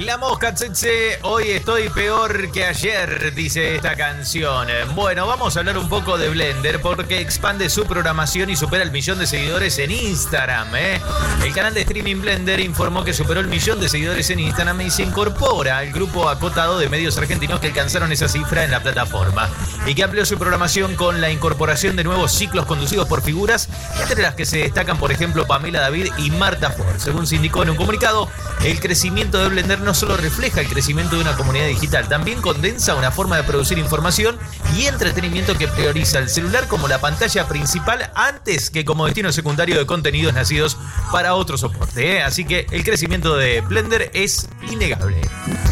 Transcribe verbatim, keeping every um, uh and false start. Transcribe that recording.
La mosca tsetse, hoy estoy peor que ayer, dice esta canción. Bueno, vamos a hablar un poco de Blender porque expande su programación y supera el millón de seguidores en Instagram. ¿eh? El canal de streaming Blender informó que superó el millón de seguidores en Instagram y se incorpora al grupo acotado de medios argentinos que alcanzaron esa cifra en la plataforma. Y que amplió su programación con la incorporación de nuevos ciclos conducidos por figuras, entre las que se destacan, por ejemplo, Pamela David y Marta Ford. Según se indicó en un comunicado, el crecimiento de Blender no solo refleja el crecimiento de una comunidad digital, también condensa una forma de producir información y entretenimiento que prioriza el celular como la pantalla principal antes que como destino secundario de contenidos nacidos para otro soporte. ¿eh? Así que el crecimiento de Blender es innegable.